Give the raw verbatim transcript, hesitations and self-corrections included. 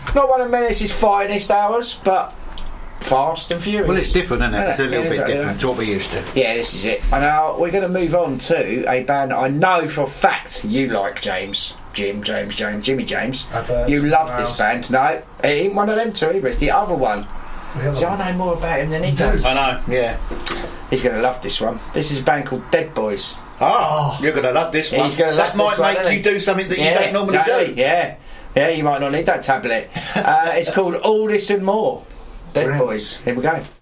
Not one of Menace's finest hours, but fast and furious. Well, it's different, isn't it? Isn't It's a it? little Yeah, bit exactly, different yeah. to what we used to. Yeah, this is it. And now we're going to move on to a band I know for a fact you like, James. Jim, James, James, Jimmy James. I've heard You love something this else. band. No, it ain't one of them two either. It's the other one. The other See, one. I know more about him than he does. I know, yeah. He's going to love this one. This is a band called Dead Boys. Oh, you're going to love this one. He's gonna that love might this one, make isn't you he? do something that you don't normally exactly, do. Yeah, yeah, you might not need that tablet. uh, it's called All This and More. Dead Brilliant. Boys. Here we go.